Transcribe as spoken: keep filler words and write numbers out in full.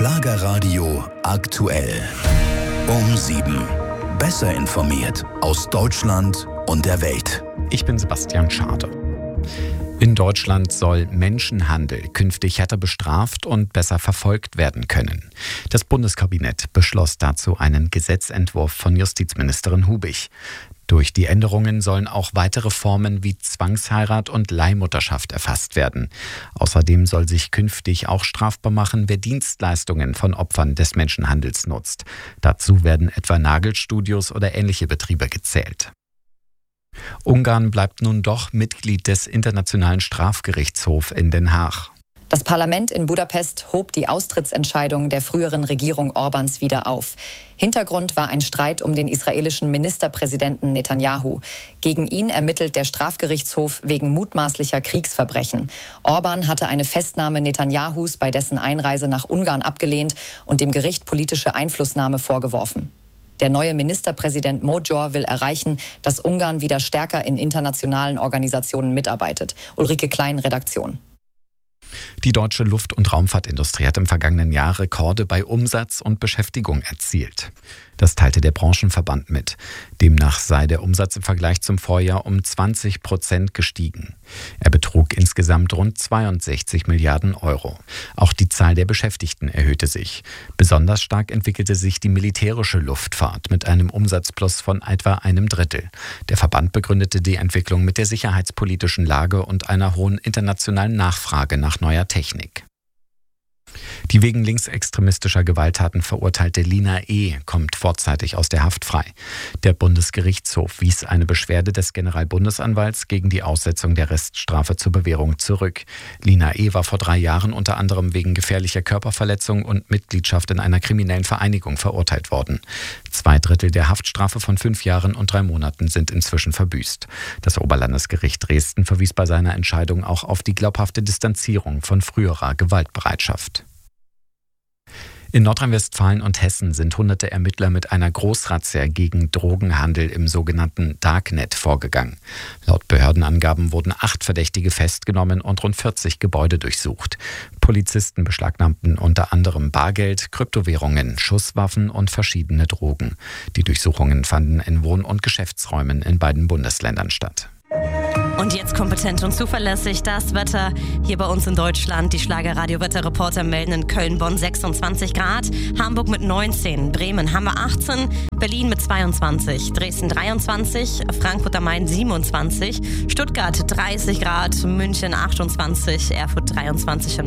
Schlagerradio aktuell. Um sieben. Besser informiert aus Deutschland und der Welt. Ich bin Sebastian Schade. In Deutschland soll Menschenhandel künftig härter bestraft und besser verfolgt werden können. Das Bundeskabinett beschloss dazu einen Gesetzentwurf von Justizministerin Hubig. Durch die Änderungen sollen auch weitere Formen wie Zwangsheirat und Leihmutterschaft erfasst werden. Außerdem soll sich künftig auch strafbar machen, wer Dienstleistungen von Opfern des Menschenhandels nutzt. Dazu werden etwa Nagelstudios oder ähnliche Betriebe gezählt. Ungarn bleibt nun doch Mitglied des Internationalen Strafgerichtshofs in Den Haag. Das Parlament in Budapest hob die Austrittsentscheidung der früheren Regierung Orbáns wieder auf. Hintergrund war ein Streit um den israelischen Ministerpräsidenten Netanyahu. Gegen ihn ermittelt der Strafgerichtshof wegen mutmaßlicher Kriegsverbrechen. Orbán hatte eine Festnahme Netanyahus bei dessen Einreise nach Ungarn abgelehnt und dem Gericht politische Einflussnahme vorgeworfen. Der neue Ministerpräsident Magyar will erreichen, dass Ungarn wieder stärker in internationalen Organisationen mitarbeitet. Ulrike Klein, Redaktion. Die deutsche Luft- und Raumfahrtindustrie hat im vergangenen Jahr Rekorde bei Umsatz und Beschäftigung erzielt. Das teilte der Branchenverband mit. Demnach sei der Umsatz im Vergleich zum Vorjahr um zwanzig Prozent gestiegen. Er betrug insgesamt rund zweiundsechzig Milliarden Euro. Auch die Zahl der Beschäftigten erhöhte sich. Besonders stark entwickelte sich die militärische Luftfahrt mit einem Umsatzplus von etwa einem Drittel. Der Verband begründete die Entwicklung mit der sicherheitspolitischen Lage und einer hohen internationalen Nachfrage nach neuer Technik. Die wegen linksextremistischer Gewalttaten verurteilte Lina E. kommt vorzeitig aus der Haft frei. Der Bundesgerichtshof wies eine Beschwerde des Generalbundesanwalts gegen die Aussetzung der Reststrafe zur Bewährung zurück. Lina E. war vor drei Jahren unter anderem wegen gefährlicher Körperverletzung und Mitgliedschaft in einer kriminellen Vereinigung verurteilt worden. Zwei Drittel der Haftstrafe von fünf Jahren und drei Monaten sind inzwischen verbüßt. Das Oberlandesgericht Dresden verwies bei seiner Entscheidung auch auf die glaubhafte Distanzierung von früherer Gewaltbereitschaft. In Nordrhein-Westfalen und Hessen sind hunderte Ermittler mit einer Großrazzia gegen Drogenhandel im sogenannten Darknet vorgegangen. Laut Behördenangaben wurden acht Verdächtige festgenommen und rund vierzig Gebäude durchsucht. Polizisten beschlagnahmten unter anderem Bargeld, Kryptowährungen, Schusswaffen und verschiedene Drogen. Die Durchsuchungen fanden in Wohn- und Geschäftsräumen in beiden Bundesländern statt. Und jetzt kompetent und zuverlässig das Wetter hier bei uns in Deutschland. Die Schlagerradio-Wetterreporter melden in Köln, Bonn sechsundzwanzig Grad, Hamburg mit neunzehn, Bremen haben wir achtzehn, Berlin mit zweiundzwanzig, Dresden dreiundzwanzig, Frankfurt am Main siebenundzwanzig, Stuttgart dreißig Grad, München achtundzwanzig, Erfurt dreiundzwanzig und